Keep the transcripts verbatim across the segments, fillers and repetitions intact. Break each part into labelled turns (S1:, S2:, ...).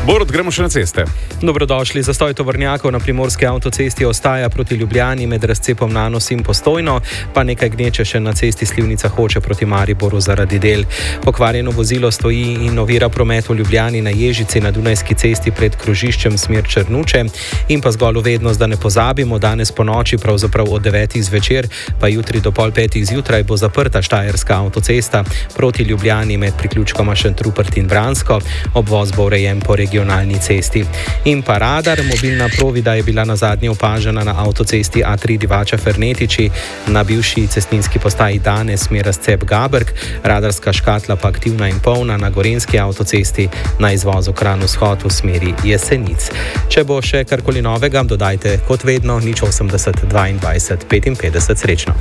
S1: Borut, gremo še na ceste.
S2: Dobrodošli. Zastoj tovornjakov na primorski avtocesti ostaja proti Ljubljani med razcepom Nanos in Postojno, pa nekaj gneče še na cesti Slivnica-Hoče proti Mariboru zaradi del. Pokvarjeno vozilo stoji in ovira promet v Ljubljani na Ježici na Dunajski cesti pred krožiščem smer Črnuče. In pa zgolj uvednost, da ne pozabimo, danes po noči, pravzaprav od devetih zvečer, pa jutri do pol petih zjutraj bo zaprta Štajerska avtocesta proti Ljubljani med priključkoma Šentrupert in Bransko. Obvoz bo urejen po regionalni cesti. In pa radar, mobilna provida je bila na zadnje opažena na avtocesti A tri Divača-Fernetiči, na bivši cestninski postaji danes smer razcep Gaberg, radarska škatla pa aktivna in polna na gorenjski avtocesti na izvozu Kranj-Vzhod v smeri Jesenic. Če bo še karkoli novega, dodajte kot vedno nič osemdeset dvaindvajset petinpetdeset. Srečno.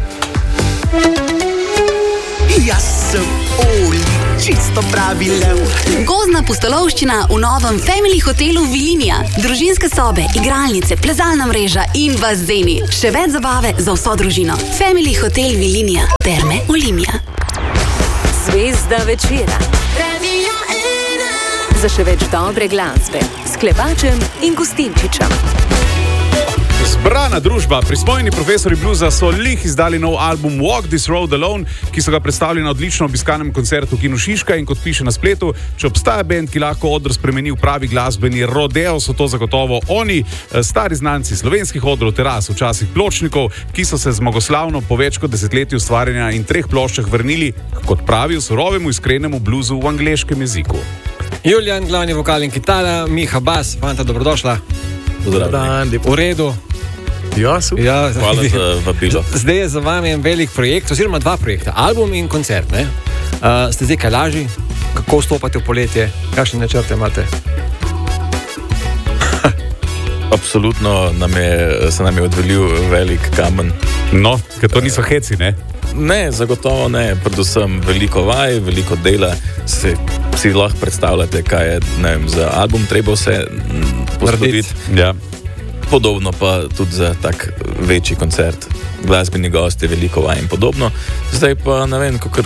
S3: Jaz sem Oli, čisto pravi lev.
S4: Gozdna pustolovščina v novem Family hotelu Vilinija. Družinske sobe, igralnice, plezalna mreža in bazeni. Še več zabave za vso družino. Family hotel Vilinija. Terme Olimia.
S5: Zvezda večera. Za še več dobre glasbe s Klepačem in Gustinčičem.
S1: Zbrana družba, prismojeni profesori bluza so lih izdali nov album Walk This Road Alone, ki so ga predstavili na odlično obiskanem koncertu v Kinu Šiška, in kot piše na spletu, če obstaja bend, ki lahko odr spremeni v pravi glasbeni rodeo, so to zagotovo oni, stari znanci slovenskih odrov, teras, včasih pločnikov, ki so se zmagoslavno po več kot desetletju ustvarjanja in treh ploščah vrnili, kot pravijo, surovemu iskrenemu bluzu v angleškem jeziku.
S6: Julian, glavni vokal in kitara, Miha bas, fanta, dobrodošla.
S7: Pozdravljeni.
S6: V redu.
S7: Ja, super.
S6: Ja,
S7: hvala za vabilo.
S6: Zdaj je za vami en velik projekt, oziroma dva projekta, album in koncert. Ne? Uh, ste zdaj kaj lažji? Kako vstopate v poletje? Kakšne načrte imate?
S7: Absolutno nam je, se nam je odvelil velik kamen.
S1: No, ker to niso heci, ne?
S7: Ne, zagotovo ne. Predvsem veliko vaj, veliko dela. Se, si lahko predstavljate, kaj je, ne vem, za album treba vse posoditi.
S1: Ja.
S7: Podobno pa tudi za tak večji koncert. Glasbeni gosti, veliko vaj in podobno. Zdaj pa, ne vem, kakor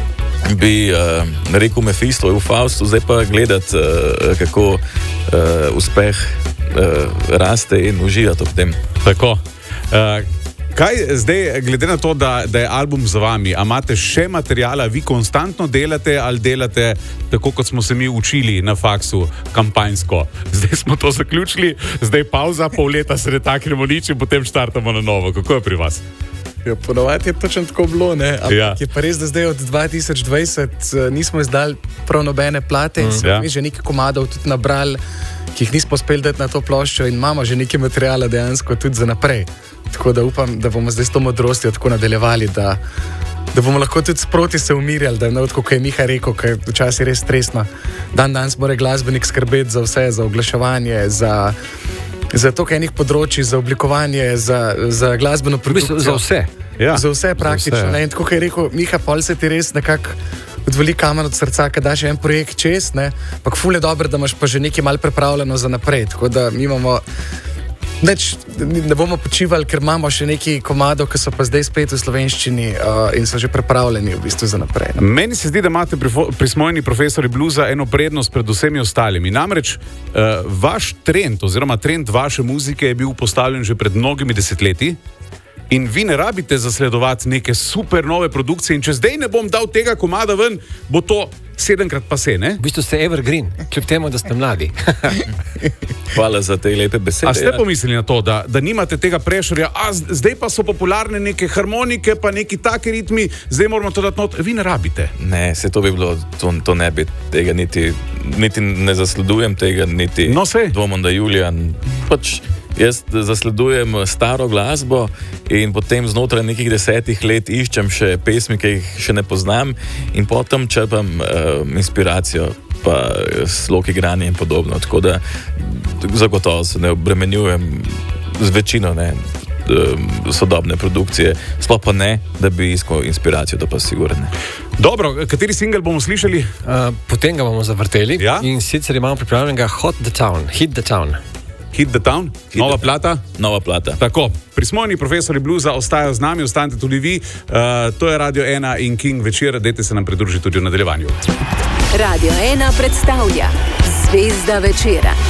S7: bi uh, rekel Mefisto v Faustu, zdaj pa gledati, uh, kako uh, uspeh uh, raste in uživati ob tem.
S1: Tako. Uh, Kaj zdaj, glede na to, da, da je album za vami, a imate še materijala, vi konstantno delate ali delate tako, kot smo se mi učili na faksu, kampanjsko? Zdaj smo to zaključili, zdaj pauza, pol leta se ne taknemo nič in potem štartamo na novo. Kako je pri vas?
S8: Ja, ponovadi je točno tako bilo, ne? Ampak ja. Je pa res, da zdaj od dva tisoč dvajset nismo izdali prav nobene plate in mm, smo ja. mi že nekaj komadov tudi nabrali, ki jih nismo uspeli dati na to ploščo, in imamo že nekaj materijala dejansko tudi za naprej. Tako da upam, da bomo zdaj s to modrostjo tako nadaljevali, da, da bomo lahko tudi sproti se umirjali, da ne, kot je Miha rekel, ker je včasih res stresno. Dan danes mora glasbenik skrbeti za vse, za oglaševanje, za, za toliko enih področji, za oblikovanje, za, za glasbeno produkcijo.
S6: Za vse.
S1: Ja.
S8: Za vse praktično. Za vse, ja. In tako je rekel Miha, pol se ti res nekako odvoli kamen od srca, kad daš en projekt čez, ne, pa ful je dobro, da imaš pa že nekaj malo pripravljeno za naprej. Tako da mi imamo Neč, ne bomo počivali, ker imamo še nekaj komadov, ki so pa zdaj spet v slovenščini uh, in so že pripravljeni v bistvu za naprej. No.
S1: Meni se zdi, da imate prismojeni profesori bluza eno prednost pred vsemi ostalimi. Namreč uh, vaš trend oziroma trend vaše muzike je bil postavljen že pred mnogimi desetletji in vi ne rabite zasledovati neke super nove produkcije, in če zdaj ne bom dal tega komada ven, bo to sedemkrat pase, ne?
S6: V bistvu ste evergreen, kljub temu, da ste mladi.
S7: Hvala za te lepe besede.
S1: A ste pomislili na to, da, da nimate tega prešerja, a zdaj pa so popularne neke harmonike, pa neki taki ritmi, zdaj moramo to dati not, vi ne rabite?
S7: Ne, se to bi bilo, to, to ne bi tega niti, niti ne zasledujem tega, niti
S1: no,
S7: dvomom, da Julian, pač jaz zasledujem staro glasbo in potem znotraj nekih desetih let iščem še pesmi, ki jih še ne poznam, in potem črpam uh, inspiracijo, pa slog igranja in podobno. Tako da zagotovo se ne obremenjujem z večino ne, sodobne produkcije, sploh pa ne, da bi iskal inspiracijo, to pa sigurno ne.
S1: Dobro, kateri singel bomo slišali?
S6: Uh, potem ga bomo zavrteli,
S1: ja?
S6: In sicer imamo pripravljenega Hot the Town, Hit the Town.
S1: Hit the Town, Hit nova the plata.
S7: Nova plata.
S1: Tako, prismojeni profesori bluza ostajajo z nami, ostanite tudi vi. Uh, to je Radio ena in King večer, dajte se nam pridružiti tudi v nadaljevanju.
S5: Radio ena predstavlja Zvezda večera.